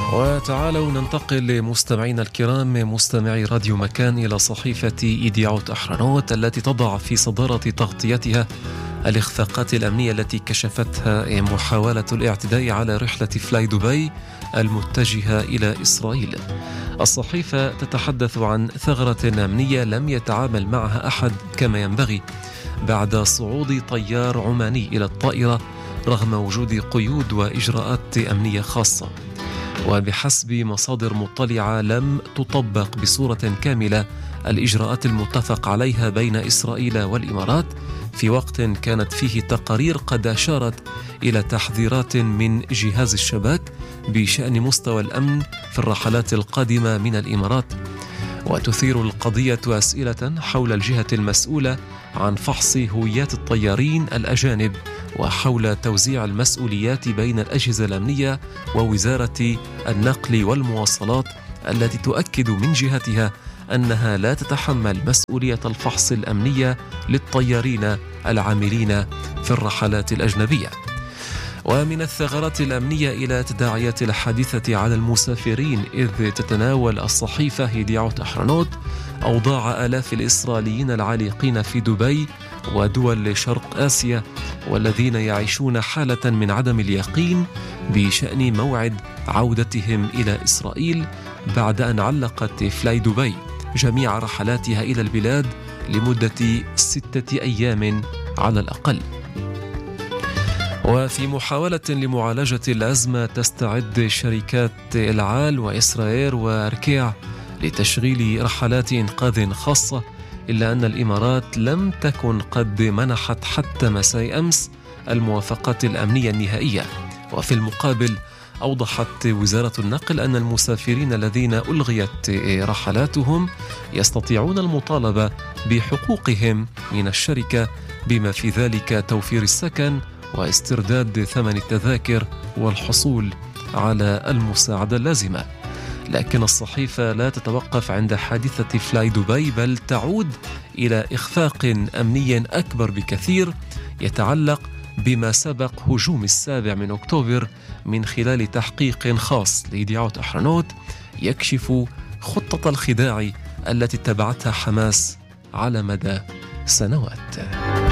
وتعالوا ننتقل لمستمعينا الكرام مستمعي راديو مكان إلى صحيفة إيديعوت أحرنوت التي تضع في صدارة تغطيتها الإخفاقات الأمنية التي كشفتها محاولة الاعتداء على رحلة فلاي دبي المتجهة إلى إسرائيل. الصحيفة تتحدث عن ثغرة أمنية لم يتعامل معها أحد كما ينبغي بعد صعود طيار عماني إلى الطائرة رغم وجود قيود وإجراءات أمنية خاصة. وبحسب مصادر مطلعة لم تطبق بصورة كاملة الإجراءات المتفق عليها بين إسرائيل والإمارات في وقت كانت فيه تقارير قد أشارت إلى تحذيرات من جهاز الشباك بشأن مستوى الأمن في الرحلات القادمة من الإمارات. وتثير القضية أسئلة حول الجهة المسؤولة عن فحص هويات الطيارين الأجانب وحول توزيع المسؤوليات بين الأجهزة الأمنية ووزارة النقل والمواصلات التي تؤكد من جهتها أنها لا تتحمل مسؤولية الفحص الأمنية للطيارين العاملين في الرحلات الأجنبية. ومن الثغرات الأمنية إلى تداعيات الحادثة على المسافرين، إذ تتناول الصحيفة إيديعوت أحرنوت أوضاع آلاف الإسرائيليين العالقين في دبي ودول شرق آسيا والذين يعيشون حالة من عدم اليقين بشأن موعد عودتهم إلى إسرائيل بعد أن علقت فلاي دبي جميع رحلاتها إلى البلاد لمدة 6 أيام على الأقل. وفي محاولة لمعالجة الأزمة تستعد شركات إل عال وإسرائيل وأركيع لتشغيل رحلات إنقاذ خاصة، إلا أن الإمارات لم تكن قد منحت حتى مساء أمس الموافقات الأمنية النهائية. وفي المقابل أوضحت وزارة النقل أن المسافرين الذين ألغيت رحلاتهم يستطيعون المطالبة بحقوقهم من الشركة بما في ذلك توفير السكن واسترداد ثمن التذاكر والحصول على المساعدة اللازمة. لكن الصحيفة لا تتوقف عند حادثة فلاي دبي، بل تعود إلى إخفاق أمني أكبر بكثير يتعلق بما سبق هجوم 7 أكتوبر من خلال تحقيق خاص لإيديعوت أحرنوت يكشف خطة الخداع التي اتبعتها حماس على مدى سنوات.